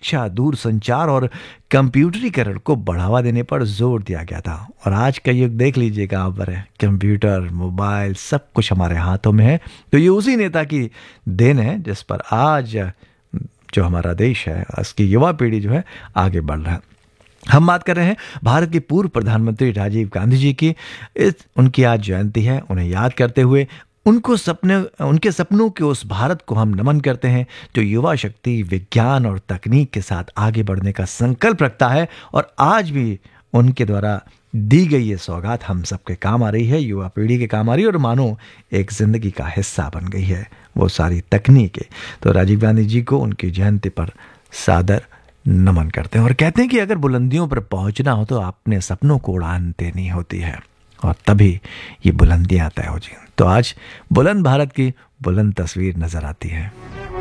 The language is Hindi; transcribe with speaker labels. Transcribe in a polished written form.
Speaker 1: शिक्षा, दूरसंचार और कंप्यूटरीकरण को बढ़ावा देने पर जोर दिया गया था। और आज का युग देख लीजिएगा आप, कंप्यूटर, मोबाइल, सब कुछ हमारे हाथों में है। तो ये उसी नेता की देन है जिस पर आज जो हमारा देश है, उसकी युवा पीढ़ी जो है आगे बढ़ रहा है। हम बात कर रहे हैं भारत के पूर्व प्रधानमंत्री राजीव गांधी जी की। उनकी आज जयंती है। उन्हें याद करते हुए उनके सपनों के उस भारत को हम नमन करते हैं जो युवा शक्ति, विज्ञान और तकनीक के साथ आगे बढ़ने का संकल्प रखता है। और आज भी उनके द्वारा दी गई ये सौगात हम सबके काम आ रही है, युवा पीढ़ी के काम आ रही है और मानो एक जिंदगी का हिस्सा बन गई है वो सारी तकनीकें। तो राजीव गांधी जी को उनकी जयंती पर सादर नमन करते हैं और कहते हैं कि अगर बुलंदियों पर पहुंचना हो तो अपने सपनों को उड़ान देनी होती है और तभी ये बुलंदियां तय हो जाएं। तो आज बुलंद भारत की बुलंद तस्वीर नजर आती है।